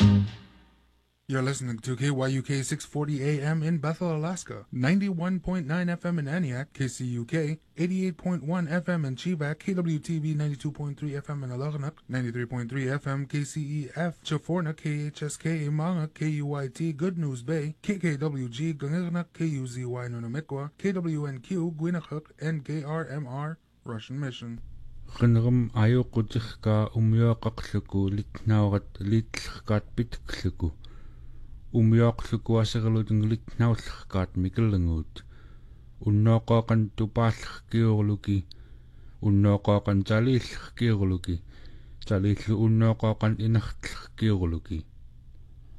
You're listening to KYUK 640 AM in Bethel, Alaska, 91.9 FM in Aniak, KCUK, 88.1 FM in Chibak, KWTB 92.3 FM in Alagnak, 93.3 FM KCEF, Chaforna, KHSK, Imanga, KUIT, Good News Bay, KKWG, Gangagnak, KUZY, Nunamikwa, KWNQ, Gwinachuk, and KRMR, Russian Mission. Qinram ayuqutiqqa umyoqaqluku litnaurat litlqaat pitkluku umyoqluku aserlutingulitnaullqaat mikellanguut unnooqoqan tupaallerkiurluki unnooqoqan taliillerkiurluki taliillu unnooqoqan inartlerkiurluki